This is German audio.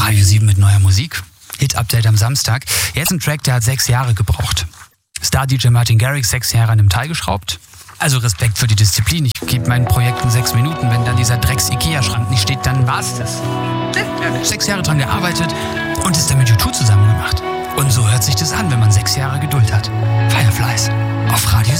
Radio 7 mit neuer Musik. Hit-Update am Samstag. Jetzt ein Track, der hat 6 Jahre gebraucht. Star-DJ Martin Garrix 6 Jahre an einem Teil geschraubt. Also Respekt für die Disziplin. Ich gebe meinen Projekten 6 Minuten. Wenn dann dieser Drecks-Ikea-Schrank nicht steht, dann war's das. 6 Jahre dran gearbeitet und ist dann mit U2 zusammen gemacht. Und so hört sich das an, wenn man 6 Jahre Geduld hat. Fireflies auf Radio 7.